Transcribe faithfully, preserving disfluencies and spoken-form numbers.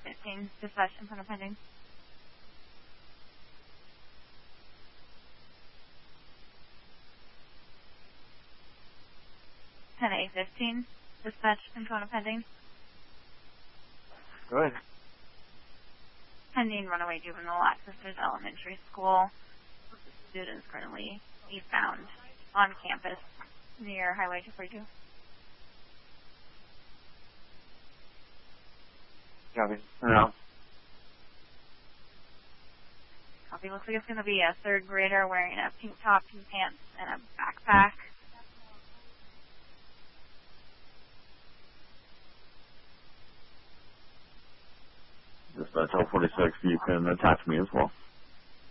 fifteen, dispatch in front of pending. ten A fifteen, dispatch in front of pending. Go ahead. Pending runaway juvenile access to elementary school. Students currently eastbound on campus near Highway two forty-two. Copy. No. Copy. Looks like it's going to be a third grader wearing a pink top, pink pants, and a backpack. Dispatch L forty-six, you can attach me as well.